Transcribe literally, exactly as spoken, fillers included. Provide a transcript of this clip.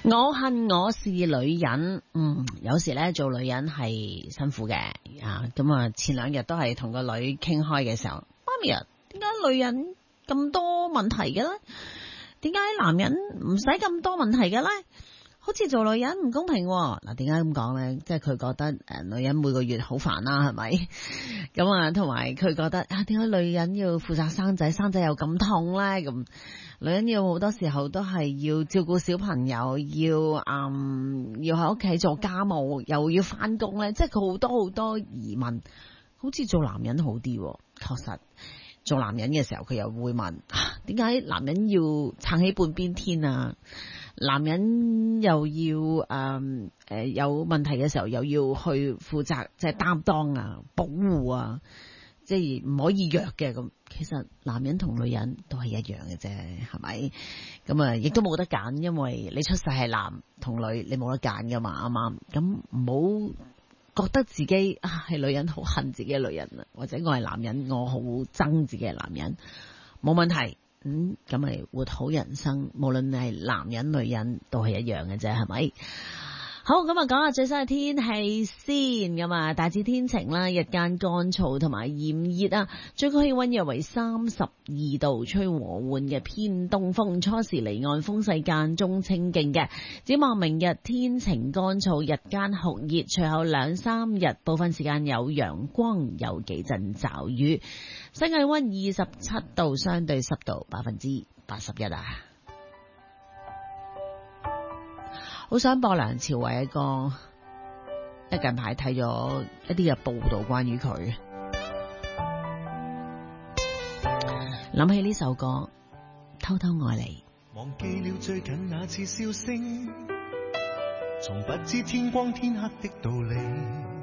我恨我是女人，嗯，有時咧做女人係辛苦嘅啊。咁啊，前兩日都係同個女傾開嘅時候，媽咪啊，點解女人咁多問題嘅咧？點解男人唔使咁多問題嘅咧？好似做女人唔公平喎。嗱，點解咁講咧？即係佢覺得誒，女人每個月好煩啦，係咪？咁啊，同埋佢覺得啊，點解女人要負責生仔，生仔又咁痛咧？咁女人要好多時候都係要照顧小朋友，要嗯要喺屋企做家務，又要翻工咧，即係佢好多好多疑問。好似做男人好啲，確實做男人嘅時候，佢又會問：點解男人要撐起半邊天啊？男人又要誒誒、嗯呃、有問題嘅時候，又要去負責即係擔當啊、保護啊，即係唔可以弱嘅咁。其實男人同女人都係一樣嘅啫，係咪？咁啊，亦都冇得揀，因為你出世係男同女，你冇得揀噶嘛，啱唔啱？咁唔好覺得自己啊係女人，好恨自己嘅女人啊，或者我係男人，我好憎自己嘅男人，冇問題。嗯，咁咪活好人生，無論你係男人女人都係一樣嘅啫，係咪？好，咁啊，講下最新嘅天氣先。咁啊，大致天晴啦，日間乾燥同埋炎熱啊，最高氣溫約為三十二度，吹和緩嘅偏東風，初時離岸風勢間中清勁嘅。展望明日天晴乾燥，日間酷熱，隨後兩三日部分時間有陽光，有幾陣驟雨。新氣溫二十七度，相對濕度百分之八十一啊！好想播梁朝偉一個，一近排睇咗一啲嘅報道關於佢，諗起呢首歌《偷偷愛你》。 忘記了最近那次笑聲，從不知天光天黑的道理。